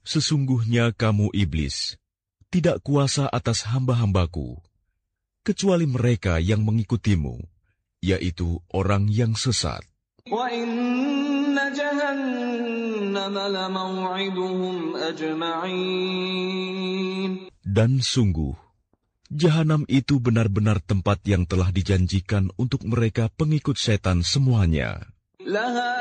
Sesungguhnya kamu iblis tidak kuasa atas hamba-hambaku, kecuali mereka yang mengikutimu, yaitu orang yang sesat. Dan sungguh, Jahanam itu benar-benar tempat yang telah dijanjikan untuk mereka pengikut setan semuanya.